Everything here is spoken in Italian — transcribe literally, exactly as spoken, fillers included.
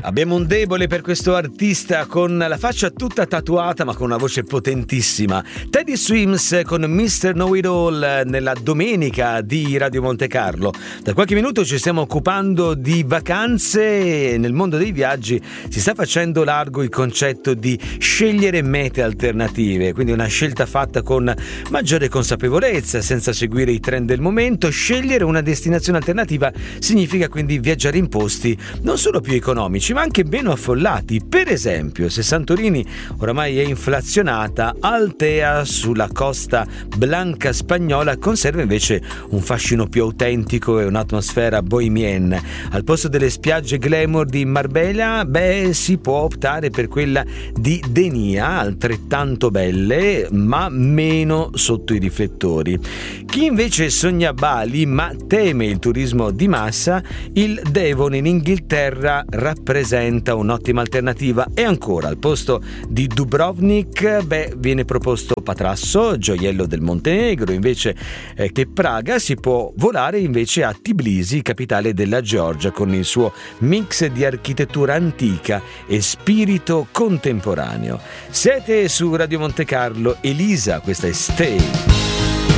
Abbiamo un debole per questo artista con la faccia tutta tatuata ma con una voce potentissima. Teddy Swims con mister Know-It-All nella domenica di Radio Monte Carlo. Da qualche minuto ci stiamo occupando di vacanze e nel mondo dei viaggi si sta facendo largo il concetto di scegliere mete alternative, quindi una scelta fatta con maggiore consapevolezza, senza seguire i trend del momento. Scegliere una destinazione alternativa significa quindi viaggiare in posti non solo più economici ma anche meno affollati. Per esempio, se Santorini oramai è inflazionata, Altea sulla costa blanca spagnola conserva invece un fascino più autentico e un'atmosfera bohemienne. Al posto delle spiagge glamour di Marbella, beh, si può optare per quella di Denia, altrettanto belle ma meno sotto i riflettori. Chi invece sogna Bali ma teme il turismo di massa, il Devon in Inghilterra rappresenta un'ottima alternativa. E ancora, al posto di Dubrovnik, beh, viene proposto Patrasso, gioiello del Montenegro. Invece eh, che Praga si può volare invece a Tbilisi, capitale della Georgia, con il suo mix di architettura antica e spirito contemporaneo. Siete su Radio Monte Carlo, Elisa, questa è Stay.